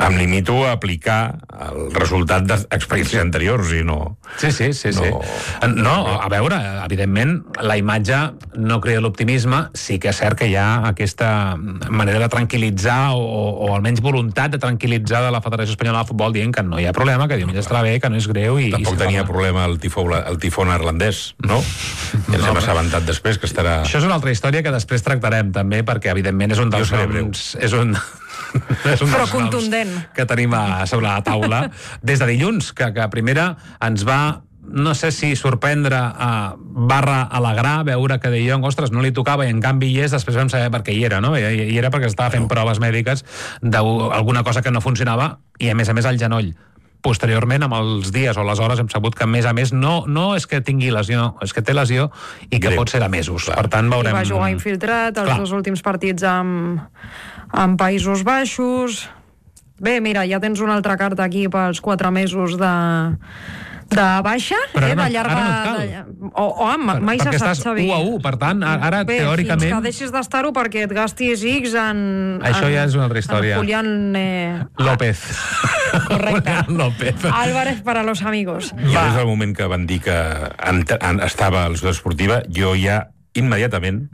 em limito a aplicar el resultat d'experiències anteriors i no... Sí. No, a veure, evidentment, la imatge no crea l'optimisme, sí que és cert que hi ha aquesta manera de tranquil·litzar o almenys voluntat de tranquil·litzar de la Federació Espanyola de Futbol dient que no hi ha problema, que diumenge estarà bé, que no és greu i... Tampoc tenia problema el tifó neerlandès, no? Ja ens hem assabentat després que estarà... Això és una altra història que després tractarem també, perquè evidentment és un dels noms... Però contundent. Que tenim sobre la taula des de dilluns, que primera ens va, no sé si sorprendre barra alegrar, veure que De Jong, ostres, no li tocava i en canvi hi és, després vam saber per què hi era, no? Hi era perquè estava fent proves mèdiques d'alguna cosa que no funcionava i a més el genoll. Posteriorment, amb els dies o les hores, hem sabut que a més no és que tingui lesió, és que té lesió i que pot ser de mesos. Per tant, veurem... I va jugar infiltrat els dos últims partits amb Països Baixos. Bé, mira, ja tens una altra carta aquí pels 4 mesos de baixa, de llarga... Mai se sap, Xavi. Perquè estàs 1-1, per tant, ara teòricament... Fins que deixis d'estar-ho perquè et gastis X en... Això ja és una altra història. Julián López. Correcte. Álvarez para los amigos. Ja des del moment que van dir que estava a la ciutat esportiva, jo ja immediatament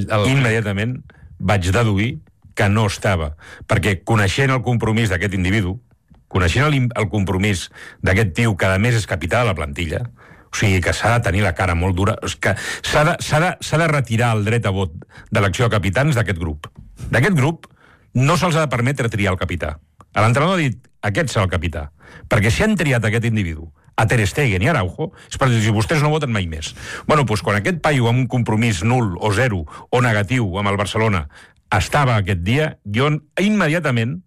vaig deduir que no estava, perquè coneixent el compromís d'aquest individu, coneixent el compromís d'aquest tio que a més és capità de la plantilla, o sigui que s'ha de tenir la cara molt dura, que s'ha de retirar el dret a vot de l'acció de capitans d'aquest grup. D'aquest grup no se'ls ha de permetre triar el capità. L'entrenador ha dit, aquest serà el capità, perquè si han triat aquest individu a Ter Stegen i Araujo, és per dir, si vostès no voten mai més. Bueno, doncs quan aquest paio amb un compromís nul o zero o negatiu amb el Barcelona estava aquest dia, jo immediatament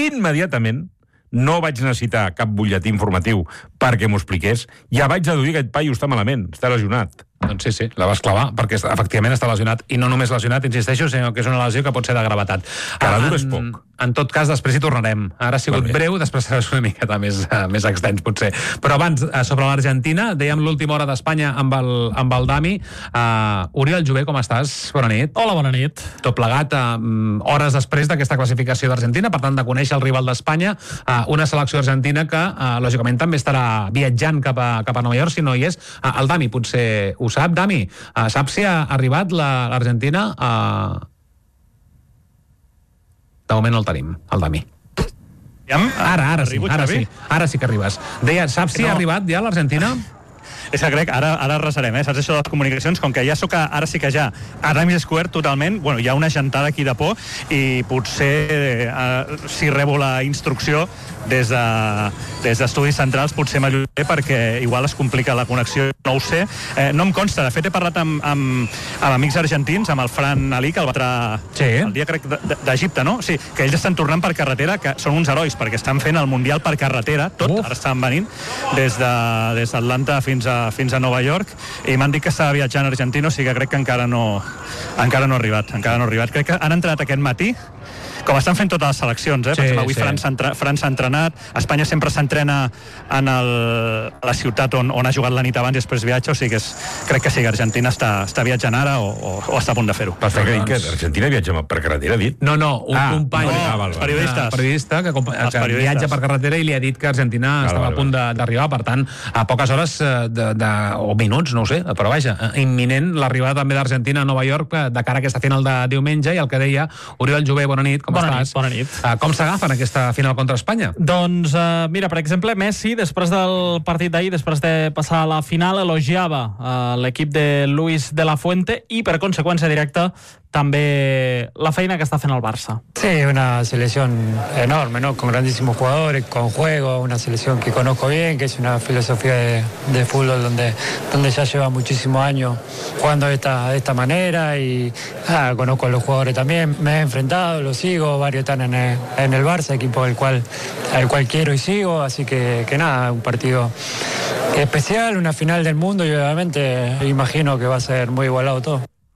no vaig necessitar cap butlletí informatiu perquè m'ho expliqués, ja vaig deduir que aquest paio està malament, està lesionat. Doncs sí, la vas clavar, perquè efectivament està lesionat, i no només lesionat, insisteixo, sinó que és una lesió que pot ser de gravetat. Que la dura és poc. En tot cas, després hi tornarem. Ara ha sigut breu, després serà una miqueta més extens, potser. Però abans, sobre l'Argentina, dèiem l'última hora d'Espanya amb el Dami. Oriol Jové, com estàs? Bona nit. Hola, bona nit. Tot plegat, hores després d'aquesta classificació d'Argentina, per tant, de conèixer el rival d'Espanya, una selecció argentina que, lògicament, també estarà viatjant cap a Nova York, si no hi és. El Dami potser ho sap, Dami. Saps si ha arribat l'Argentina De moment no el tenim, el Dami. Ara sí que arribes. Deia, saps si ha arribat ja l'Argentina? És que crec, ara resarem, saps això de les comunicacions, com que ja ara sí que ja a Times Square totalment, bueno, hi ha una gentada aquí de por i potser si rebo la instrucció des d'estudis centrals potser m'allunaré perquè igual es complica la connexió, no ho sé. No em consta, de fet he parlat amb amics argentins, amb el Fran Ali, que el va el dia, crec, d'Egipte, no? Sí, que ells estan tornant per carretera, que són uns herois, perquè estan fent el Mundial per carretera, ara estan venint des d'Atlanta fins a Nova York, i m'han dit que estava viatjant a Argentina, o sigui que crec que encara no ha arribat. Crec que han entrat aquest matí, com estan fent totes les seleccions, per exemple, avui França ha entrenat, Espanya sempre s'entrena a la ciutat on ha jugat la nit abans i després viatja, o sigui que crec que sí, que Argentina està viatjant ara o està a punt de fer-ho. Perquè dic que Argentina viatja per carretera, ha dit? No, un company, periodista que viatja per carretera i li ha dit que Argentina estava a punt d'arribar, per tant, a poques hores o minuts, no ho sé, però vaja, imminent l'arribada també d'Argentina a Nova York de cara a aquesta final de diumenge, i el que deia Oriol Jové, bona nit, com estàs? Bona nit. Com s'agafen aquesta final contra Espanya? Doncs, mira, per exemple, Messi, després del partit d'ahir, després de passar a la final, elogiava l'equip de Luis de la Fuente i, per conseqüència directa, també la feina que està fent el Barça. Sí, una selección enorme, ¿no? Con grandísimos jugadores, con juego, una selección que conozco bien, que es una filosofía de fútbol donde ya lleva muchísimos años jugando de esta manera y conozco a los jugadores también, me he enfrentado, los sigo, varios están en el Barça, equipo al cual quiero y sigo, así que nada, un partido especial, una final del mundo y obviamente imagino que va a ser muy igualado todo.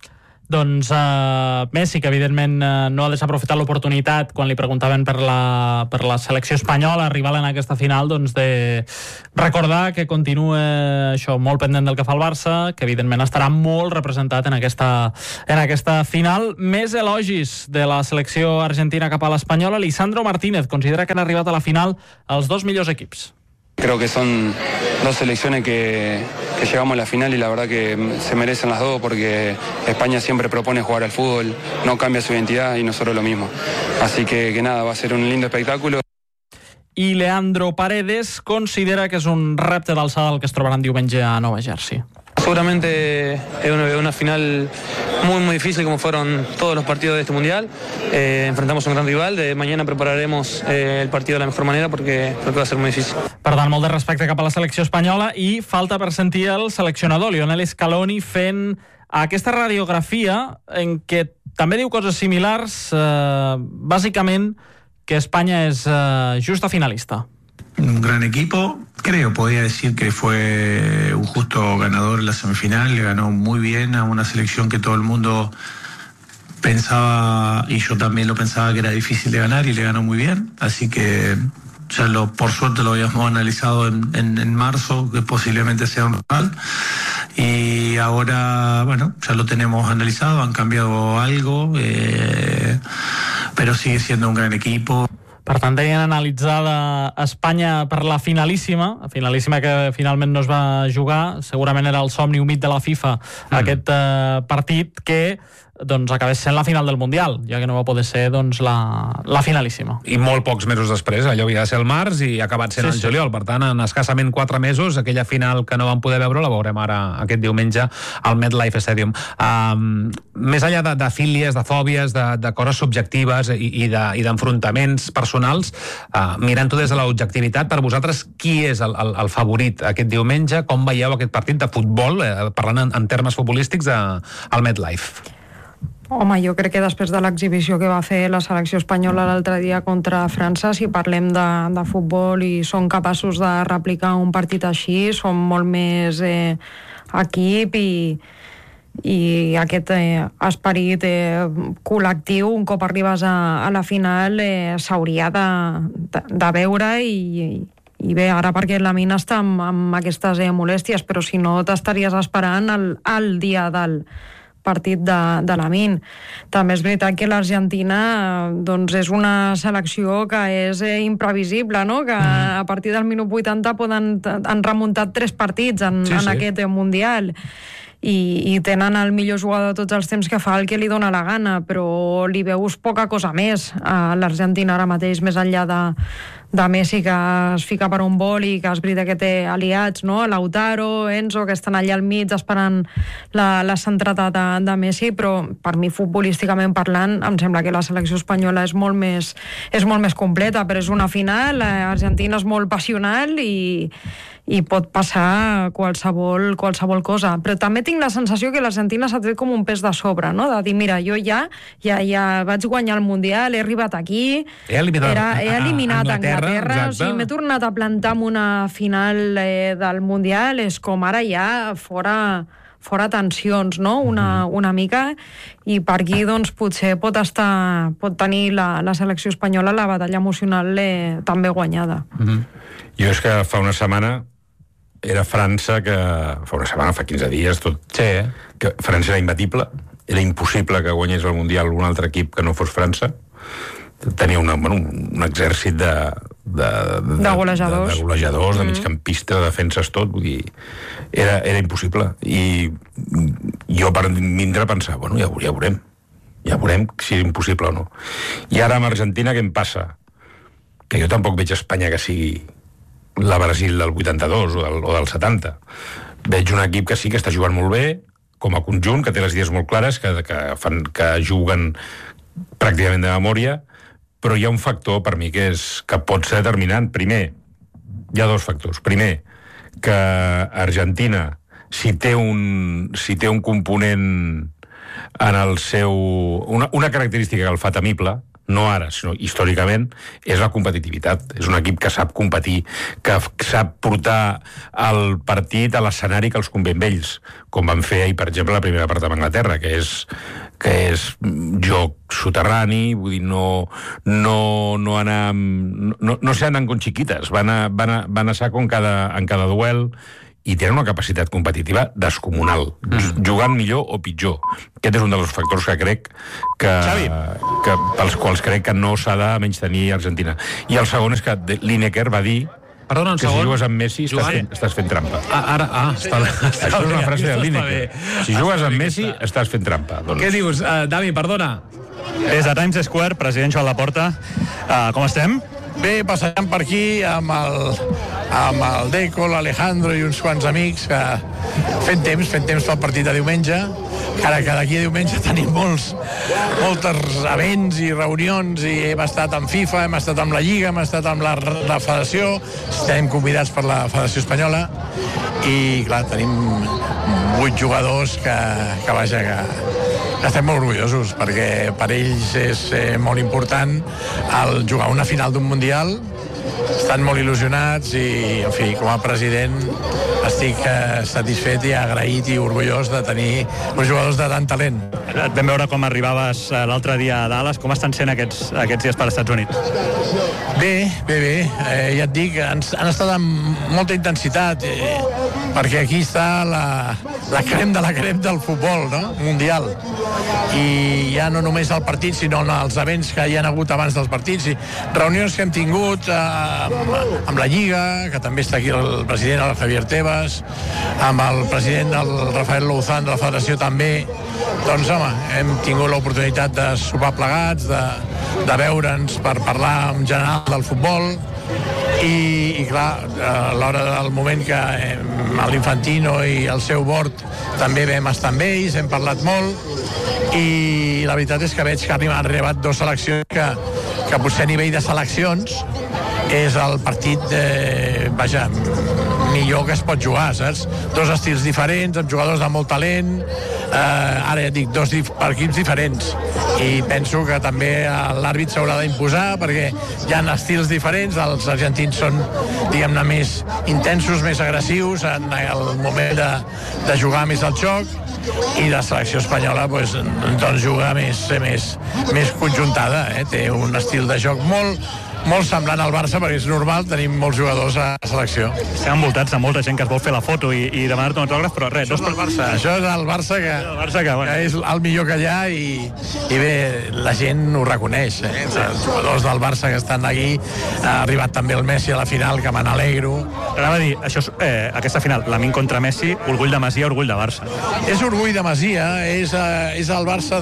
Doncs Messi, que evidentment no ha desaprofitat l'oportunitat quan li preguntaven per la selecció espanyola, rival en aquesta final, doncs de recordar que continua això molt pendent del que fa el Barça, que evidentment estarà molt representat en aquesta final. Més elogis de la selecció argentina cap a l'espanyola. Lisandro Martínez considera que han arribat a la final els dos millors equips. Creo que son dos selecciones que llegamos a la final y la verdad que se merecen las dos porque España siempre propone jugar al fútbol, no cambia su identidad y nosotros lo mismo. Así que nada, va a ser un lindo espectáculo. I Leandro Paredes considera que és un repte d'alçada el que es trobaran diumenge a Nova Jersey. Seguramente es una final muy difícil como fueron todos los partidos de este mundial. Enfrentamos a un gran rival. Mañana prepararemos el partido de la mejor manera porque creo que va a ser muy difícil. Per tant, molt de respecte cap a la selecció espanyola i falta per sentir el seleccionador Lionel Scaloni fent aquesta radiografia en què també diu coses similars, bàsicament que Espanya és justa finalista. Un gran equipo, podría decir que fue un justo ganador en la semifinal, le ganó muy bien a una selección que todo el mundo pensaba, y yo también lo pensaba, que era difícil de ganar, y le ganó muy bien, así que ya por suerte lo habíamos analizado en marzo, que posiblemente sea un rival, y ahora, bueno, ya lo tenemos analizado, han cambiado algo, pero sigue siendo un gran equipo. Per tant, tenien analitzada Espanya per la finalíssima que finalment no es va jugar. Segurament era el somni humit de la FIFA, aquest partit que doncs acabés sent la final del Mundial, ja que no va poder ser doncs, la finalíssima. I molt pocs mesos després, allò havia de ser el març i ha acabat sent el juliol. Per tant, en escassament 4 mesos, aquella final que no vam poder veure la veurem ara aquest diumenge al MetLife Stadium. Més enllà de fílies, de fòbies, de coses subjectives i d'enfrontaments personals, mirant-ho des de l'objectivitat, per vosaltres, qui és el favorit aquest diumenge? Com veieu aquest partit de futbol, parlant en termes futbolístics, al MetLife? Home, jo crec que després de l'exhibició que va fer la selecció espanyola l'altre dia contra França, si parlem de futbol i són capaços de replicar un partit així, són molt més equip i aquest esperit col·lectiu, un cop arribes a la final, s'hauria de veure i bé, ara perquè la Mina està amb aquestes molèsties, però si no t'estaries esperant el dia del partit de la Min. També és veritat que l'Argentina doncs és una selecció que és imprevisible, no? Que a partir del minut 80 han remuntat 3 partits en aquest Mundial i tenen el millor jugador de tots els temps que fa el que li dona la gana, però li veus poca cosa més a l'Argentina ara mateix, més enllà de Messi, que es fica per un vol i que és veritat que té aliats, no? Lautaro, Enzo, que estan allà al mig esperant la centrada de Messi, però per mi, futbolísticament parlant, em sembla que la selecció espanyola és molt més completa, però és una final, Argentina és molt passional i pot passar qualsevol cosa. Però també tinc la sensació que l'Argentina s'ha tret com un pes de sobre, no? De dir, mira, jo ja vaig guanyar el Mundial, he arribat aquí, he eliminat Anglaterra, o sigui, m'he tornat a plantar en una final del Mundial, és com ara ja fora tensions, no? Una mica, i per aquí doncs potser pot tenir la selecció espanyola la batalla emocional també guanyada. Jo és que fa una setmana era França, fa 15 dies, que França era imbatible, era impossible que guanyés el Mundial un altre equip que no fos França. Tenia un exèrcit de golejadors, de migcampistes, de defenses, tot, vull dir, era impossible. I jo per mindre pensava, bueno, ja veurem si és impossible o no. I ara amb Argentina què em passa? Que jo tampoc veig Espanya que sigui la Brasil del 82 o del 70. Veig un equip que sí que està jugant molt bé, com a conjunt, que té les idees molt clares, que juguen pràcticament de memòria, però hi ha un factor per mi que pot ser determinant. Primer, hi ha 2 factors. Primer, que Argentina, si té un component en el seu... Una característica que el fa temible, no ara, sinó històricament, és la competitivitat. És un equip que sap competir, que sap portar el partit a l'escenari que els convé amb ells, com van fer ahir, per exemple, la primera part amb Anglaterra, que és és joc soterrani, vull dir, no anar... No se andan con chiquitas, van a saco en cada duel, i tenen una capacitat competitiva descomunal, jugant millor o pitjor. Aquest és un dels factors que crec que pels quals crec que no s'ha de menystenir Argentina. I el segon és que Lineker va dir Perdona, que si jugues amb Messi estàs fent trampa. Està Això és una frase de Lineker. Si jugues amb Messi estàs fent trampa. Què dius, Dami, perdona? Des de Times Square, president Joan Laporta, com estem? Bé, passejant per aquí amb el Deco, l'Alejandro i uns quants amics que fent temps pel partit de diumenge, encara que d'aquí a diumenge tenim molts events i reunions, i hem estat amb FIFA, hem estat amb la Lliga, hem estat amb la Federació, estem convidats per la Federació Espanyola, i clar, tenim 8 jugadors que estem molt orgullosos, perquè per ells és molt important el jugar una final d'un Mundial. Estan molt il·lusionats i, en fi, com a president estic satisfet i agraït i orgullós de tenir uns jugadors de tant talent. Et vam veure com arribaves l'altre dia a Dallas. Com estan sent aquests dies per als Estats Units? Bé. Ja et dic, han estat amb molta intensitat, perquè aquí està la crem de la crem del futbol, no? Mundial. I ja no només el partit, sinó els events que hi ha hagut abans dels partits, i reunions que hem tingut amb la Lliga, que també està aquí el president, el Javier Tebas, amb el president, el Rafael Louzán, de la Federació també. Doncs, home, hem tingut l'oportunitat de sopar plegats, de veure'ns per parlar en general del futbol, i clar, a l'hora del moment que l'Infantino i el seu board també vam estar amb ells, hem parlat molt, i la veritat és que veig que han arribat 2 seleccions que potser a nivell de seleccions és el partit millor que es pot jugar, saps? 2 estils diferents, amb jugadors de molt talent, ara ja dic, 2 equips diferents, i penso que també l'àrbit s'haurà d'imposar, perquè hi ha estils diferents. Els argentins són, diguem-ne, més intensos, més agressius en el moment de jugar més al xoc, i la selecció espanyola doncs juga més conjuntada, té un estil de joc molt semblant al Barça, perquè és normal, tenim molts jugadors a la selecció. Estem envoltats de molta gent que es vol fer la foto i demanar-te un autògraf, però res. Això és el Barça que és el millor que hi ha, i bé, la gent ho reconeix. Els jugadors del Barça que estan aquí, ha arribat també el Messi a la final, que me n'alegro. Anava a dir, aquesta final, Lamine contra Messi, orgull de Masia, orgull de Barça. És orgull de Masia, és el Barça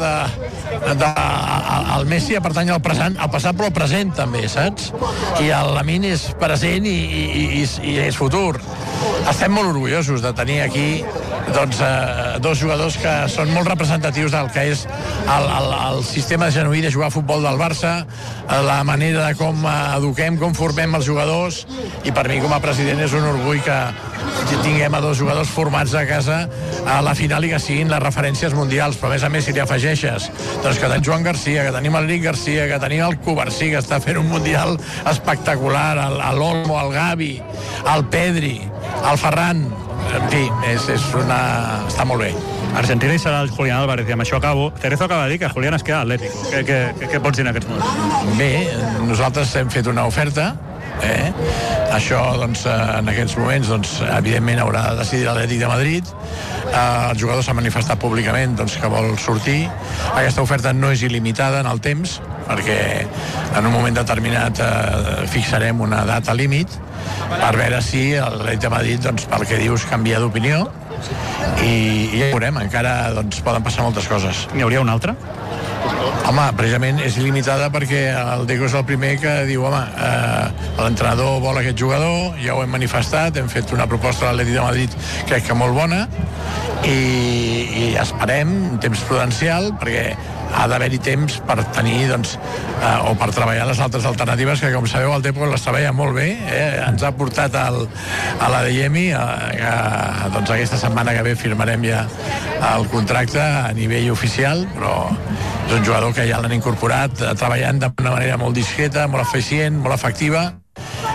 el Messi pertany al passat, però al present també, saps? I el Lamine és present i és futur. Estem molt orgullosos de tenir aquí doncs, 2 jugadors que són molt representatius del que és el sistema genuí de jugar a futbol del Barça, la manera de com eduquem, com formem els jugadors, i per mi com a president és un orgull que tinguem a 2 jugadors formats a casa a la final i que siguin les referències mundials. Però a més si li afegeixes doncs que tenim Joan Garcia, que tenim l'Eric Garcia, que tenim el Covarsí, que està fent un mundial espectacular, l'Olmo, el Gavi, el Pedri, el Ferran, en fi, està molt bé. Argentina hi serà el Julián Álvarez, i amb això acabo. Cerezo acaba de dir que Julián es queda a l'Atlético. Què pots dir en aquests moments? Bé, nosaltres hem fet una oferta, això doncs, en aquests moments evidentment haurà de decidir l'Atlètic de Madrid. El jugador s'ha manifestat públicament que vol sortir. Aquesta oferta no és il·limitada en el temps, perquè en un moment determinat fixarem una data límit per veure si l'Atlètic de Madrid, pel que dius, canvia d'opinió, i ja ho veurem. Encara poden passar moltes coses. N'hi hauria una altra? Home, precisament és il·limitada perquè el Deco és el primer que diu l'entrenador vol aquest jugador, ja ho hem manifestat, hem fet una proposta a l'Atlètic de Madrid crec que molt bona, i esperem un temps prudencial, perquè ha d'haver-hi temps per tenir o per treballar les altres alternatives, que com sabeu el Deco les treballa molt bé, ens ha portat a l'Adeyemi, que aquesta setmana que ve firmarem ja el contracte a nivell oficial, però és un jugador que ja l'han incorporat treballant d'una manera molt discreta, molt eficient, molt efectiva,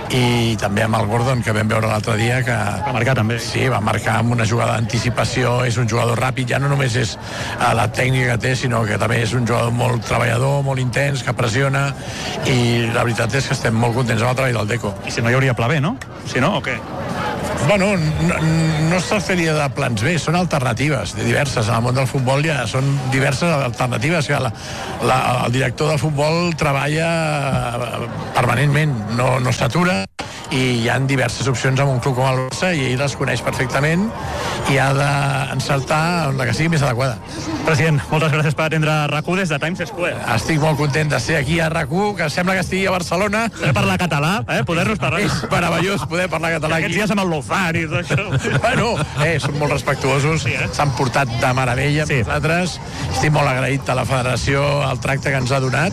i també amb el Gordon, que vam veure l'altre dia, que va marcar també. Sí, va marcar amb una jugada d'anticipació, és un jugador ràpid, ja no només és la tècnica que té, sinó que també és un jugador molt treballador, molt intens, que pressiona, i la veritat és que estem molt contents amb el treball del Deco. I si no hi hauria pla B, no? Si no, o què? Bueno, no es tractaria de plans B, són alternatives, diverses. En el món del futbol ja són diverses alternatives. El director del futbol treballa permanentment, no s'atura, i hi ha diverses opcions amb un club com el Barça i ell les coneix perfectament i ha d'encertar la que sigui més adequada. President, moltes gràcies per atendre RAC1 des de Times Square. Estic molt content de ser aquí a RAC1, que sembla que estigui a Barcelona. Poder parlar català, poder-nos parlar. És meravellós poder parlar català aquí. Aquests dies amb el Lozar i tot això. Bueno, són molt respectuosos, s'han portat de meravella amb nosaltres. Estic molt agraït a la federació el tracte que ens ha donat,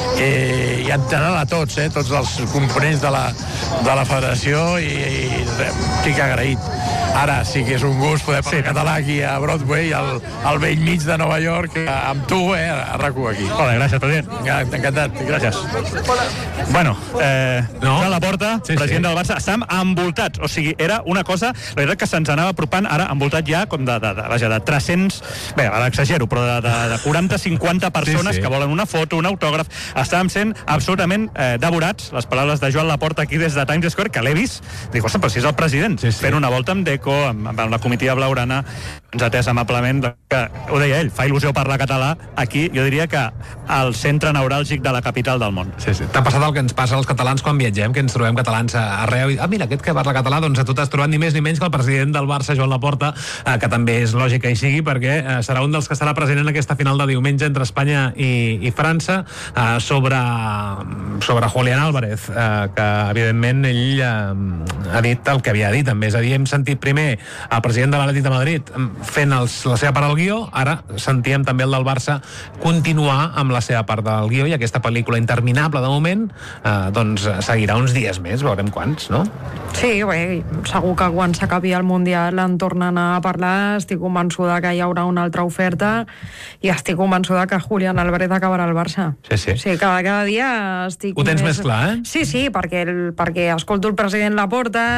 i en general a tots, tots els components de la federació, i estic agraït. Ara sí que és un gust poder parlar català aquí a Broadway, al vell mig de Nova York, amb tu, a RAC1 aquí. Hola, gràcies, president. Encantat. Gràcies. Bueno, Joan Laporta, president del Barça, estem envoltats, o sigui, era una cosa, la veritat que se'ns anava apropant, ara envoltat ja com de 300, bé, ara exagero, però de 40-50 persones que volen una foto, un autògraf. Estàvem sent absolutament devorats, les paraules de Joan Laporta aquí des de Times Square, que l'he vist, dic, ostres, però si és el president, fent una volta amb Deco, amb la comitiva blaugrana, ens ha atès amablement, que, ho deia ell, fa il·lusió parlar català aquí, jo diria que al centre neuràlgic de la capital del món. Sí. T'ha passat el que ens passa als catalans quan viatgem, que ens trobem catalans arreu, i mira, aquest que parla català, doncs a tu t'has trobat ni més ni menys que el president del Barça, Joan Laporta, que també és lògic que hi sigui, perquè serà un dels que estarà present en aquesta final de diumenge entre Espanya i França, sobre Julián Álvarez, que evidentment ell ha dit el que havia dit, també, és a dir, hem sentit primer el president de l'Atlètic de Madrid fent la seva part del guió, ara sentíem també el del Barça continuar amb la seva part del guió, i aquesta pel·lícula interminable de moment doncs seguirà uns dies més, veurem quants, no? Sí, bé, segur que quan s'acabi el Mundial en tornen a parlar, estic convençuda que hi haurà una altra oferta i estic convençuda que Julián Álvarez acabarà al Barça. Sí. Sí, cada dia estic... Ho tens més clar, eh? Sí, perquè escolto el president Laporta,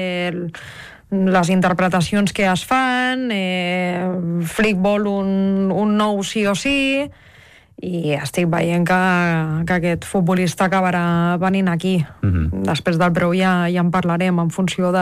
les interpretacions que es fan, Flick vol un nou sí o sí, i estic veient que aquest futbolista acabarà venint aquí. Després del preu ja en parlarem en funció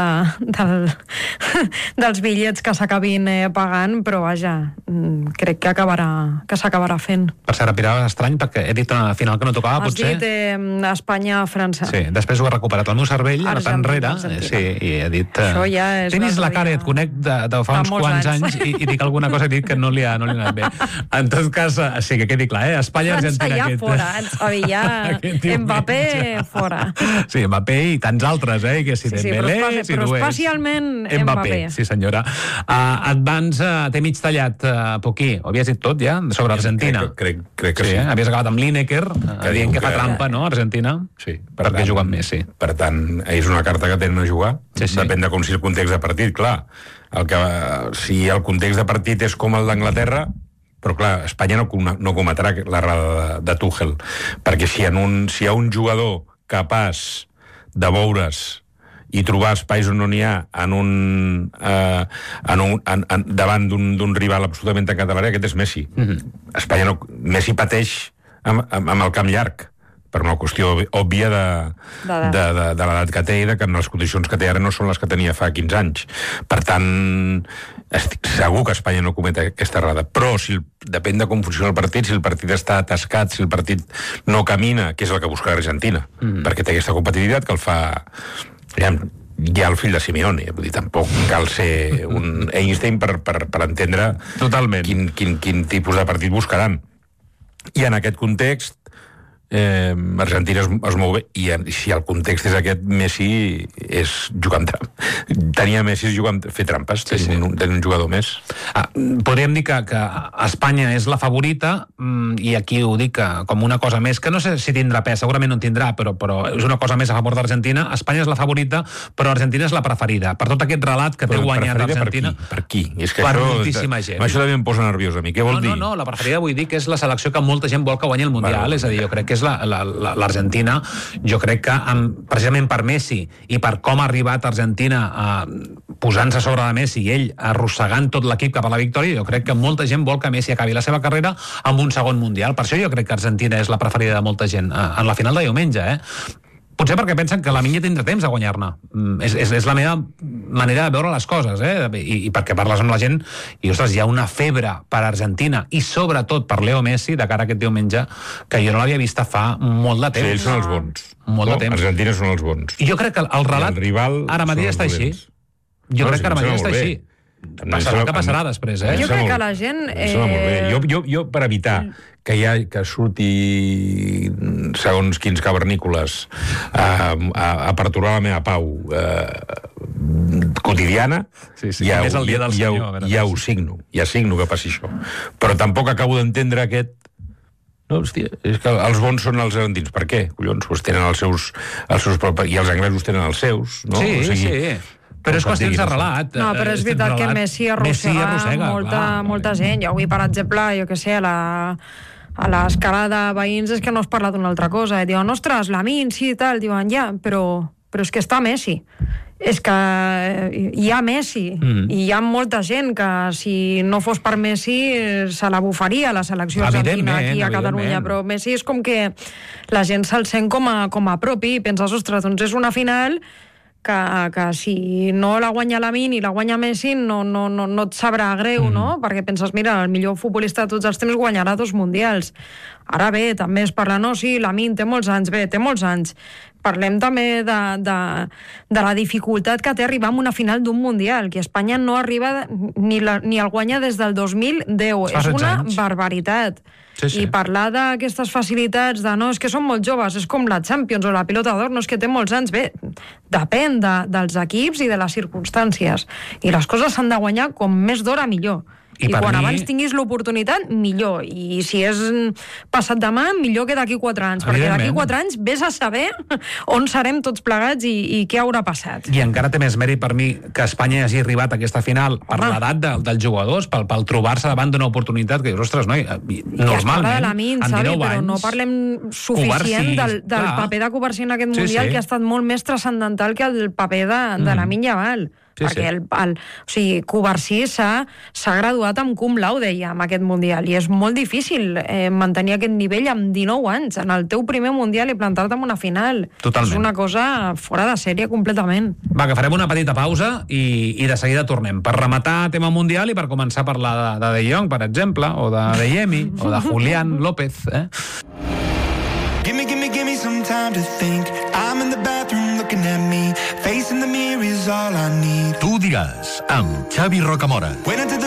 dels bitllets que s'acabin pagant, però vaja, crec que s'acabarà fent. Per cert, Pirar, estrany, perquè he dit a la final que no tocava, potser. Has dit Espanya-França. Sí, després ho he recuperat el meu cervell, ara enrere, i he dit... Això ja és... Tenis la cara, et conec de fa uns quants anys i dic alguna cosa, he dit que no li ha anat bé. En tot cas, sí que quedi clar, Espanya-Argentina aquest. Fora, Sevilla, Mbappé fora. Sí, Mbappé i tants altres, que si Dembélé, si però especialment Mbappé. Sí, senyora. Abans t'he mig tallat, Poquí, ho havies dit tot ja, sobre Argentina. Crec que sí. Havies acabat amb Lineker, dient que fa trampa, no, Argentina? Sí. Perquè juguen més, sí. Per tant, és una carta que tenen a jugar. Depèn de com sigui el context de partit, clar. Si el context de partit és com el d'Anglaterra, però clar, Espanya no cometrà l'errada de Tuchel, perquè si hi ha un jugador capaç de veure's i trobar espais on no n'hi ha davant d'un rival absolutament tancat a l'àrea, aquest és Messi. Messi pateix amb el camp llarg, per una qüestió òbvia de l'edat que té i de que les condicions que té ara no són les que tenia fa 15 anys. Per tant, estic segur que Espanya no comet aquesta errada, però depèn de com funciona el partit, si el partit està atascat, si el partit no camina, que és el que busca l'Argentina, perquè té aquesta competitivitat que el fa... Ja el fill de Simeone, vull dir, tampoc cal ser un Einstein per entendre quin tipus de partit buscaran. I en aquest context Argentina es mou bé, i si el context és aquest, Messi és jugar amb tenia Messi fer trampes, tenir un jugador més. Podríem dir que Espanya és la favorita, i aquí ho dic com una cosa més, que no sé si tindrà pes, segurament no en tindrà, però és una cosa més a favor d'Argentina. Espanya és la favorita, però Argentina és la preferida, per tot aquest relat que té guanyat l'Argentina. Per qui? Per moltíssima gent. Això també em posa nerviós a mi. Què vol dir? No, la preferida vull dir que és la selecció que molta gent vol que guanyi el Mundial, és a dir, jo crec que és l'Argentina. Jo crec que precisament per Messi i per com ha arribat Argentina posant-se sobre de Messi i ell arrossegant tot l'equip cap a la victòria, jo crec que molta gent vol que Messi acabi la seva carrera amb un segon mundial. Per això jo crec que Argentina és la preferida de molta gent en la final de diumenge, Potser perquè pensen que Lamine ja tindrà temps de guanyar-ne. És la meva manera de veure les coses, I perquè parles amb la gent i, ostres, hi ha una febre per Argentina i sobretot per Leo Messi de cara a aquest diumenge que jo no l'havia vista fa molt de temps. Sí, ells són els bons. Molt de temps. Argentina són els bons. I jo crec que el relat ara mateix està així. Jo crec que ara mateix està així. Passarà el que passarà després, Jo crec que la gent... Jo, per evitar que surti segons quins cavernícoles a perturbar la meva pau quotidiana, ja ho signo. Ja signo que passi això. Però tampoc acabo d'entendre aquest... No, hòstia, és que els bons són els argentins. Per què? Collons, doncs tenen els seus propis... I els anglesos tenen els seus, no? Sí. Però és qüestions de relat. No, però és veritat que Messi arrossega molta gent. Jo avui, per exemple, a l'escala de veïns és que no es parla d'una altra cosa. Diuen, ostres, Lamine, sí, tal. Diuen, ja, però és que està Messi. És que hi ha Messi i hi ha molta gent que si no fos per Messi se la bufaria la selecció argentina aquí a Catalunya, però Messi és com que la gent se'l sent com a propi i penses, ostres, doncs és una final que si no la guanya Lamine i la guanya Messi no et sabrà greu, no? Perquè penses, mira, el millor futbolista de tots els temps guanyarà 2 mundials. Ara bé, també es parla, no, sí, Lamine té molts anys, té molts anys. Parlem també de la dificultat que té arribar a una final d'un mundial, que Espanya no arriba ni el guanya des del 2010. És una barbaritat. Sí. I parlar d'aquestes facilitats no, és que són molt joves, és com la Champions o la Pilota d'Or, no és que té molts anys. Bé, depèn dels equips i de les circumstàncies. I les coses s'han de guanyar com més d'hora millor. I quan abans tinguis l'oportunitat, millor. I si és passat demà, millor que d'aquí 4 anys. Perquè d'aquí 4 anys vés a saber on serem tots plegats i què haurà passat. I encara té més mèrit per mi que Espanya hagi arribat a aquesta final per l'edat dels jugadors, pel trobar-se davant d'una oportunitat que dius, ostres, noi, normalment, en 19 anys... Però no parlem suficient del paper de Covarsí en aquest mundial, que ha estat molt més transcendental que el paper de Lamine Yamal. Perquè Covarsí s'ha graduat amb cum laude ja amb aquest mundial i és molt difícil mantenir aquest nivell amb 19 anys en el teu primer mundial i plantar-te en una final. Totalment. És una cosa fora de sèrie completament. Va, que farem una petita pausa i de seguida tornem per rematar tema mundial i per començar a parlar de Jong, per exemple, o de Yemi, o de Julián López. Give me some time to think. I'm in the bathroom looking at me. Facing the mirror is all I need. Tu diràs, amb Xavi Rocamora.